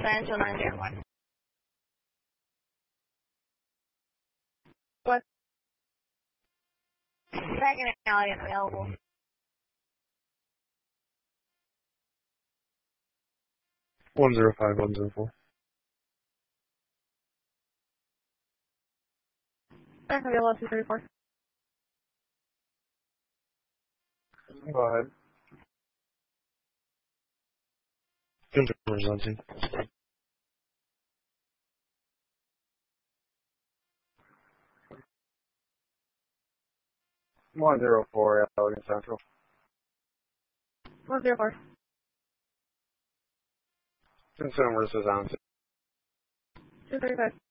Central 901. What? Second alley available. One 105-104. Second available 234. Go ahead. Confirmers on scene. 104, Elegant Central. 104. Consumers is on scene. 235.